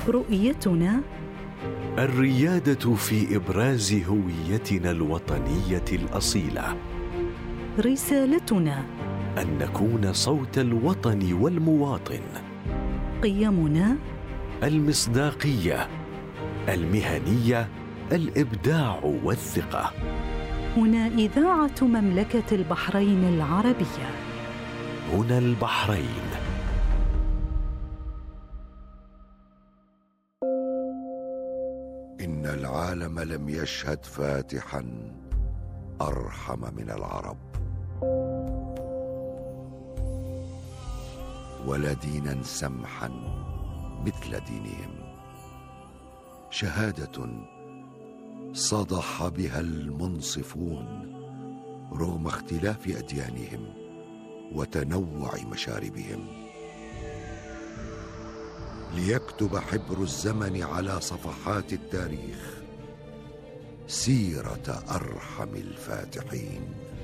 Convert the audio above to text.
رؤيتنا الريادة في إبراز هويتنا الوطنية الأصيلة. رسالتنا أن نكون صوت الوطن والمواطن. قيمنا المصداقية، المهنية، الإبداع والثقة. هنا إذاعة مملكة البحرين العربية. هنا البحرين. إن العالم لم يشهد فاتحا أرحم من العرب، ولا دينا سمحا مثل دينهم. شهادة صدح بها المنصفون رغم اختلاف أديانهم وتنوع مشاربهم. ليكتب حبر الزمن على صفحات التاريخ سيرة أرحم الفاتحين.